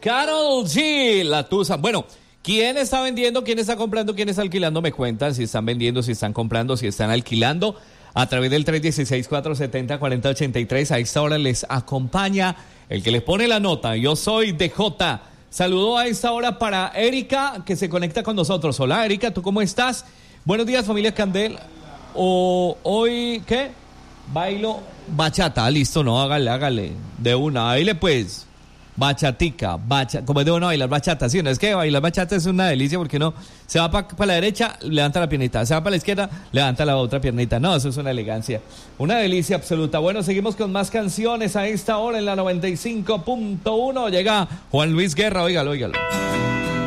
Karol G, la tusa. Bueno, ¿quién está vendiendo, quién está comprando, quién está alquilando? Me cuentan si están vendiendo, si están comprando, si están alquilando. A través del 316-470-4083. A esta hora les acompaña el que les pone la nota. Yo soy DJ. Saludo a esta hora para Erika, que se conecta con nosotros. Hola, Erika, ¿tú cómo estás? Buenos días, familia Candel. Hoy, ¿qué? Bailo bachata. Listo, no, hágale. De una, baile pues. Bachatica, como es de uno bailar bachata, sí, no es que bailar bachata es una delicia porque uno se va para la derecha, levanta la piernita, se va para la izquierda, levanta la otra piernita, no, eso es una elegancia, una delicia absoluta. Bueno, seguimos con más canciones a esta hora en la 95.1, llega Juan Luis Guerra, óigalo.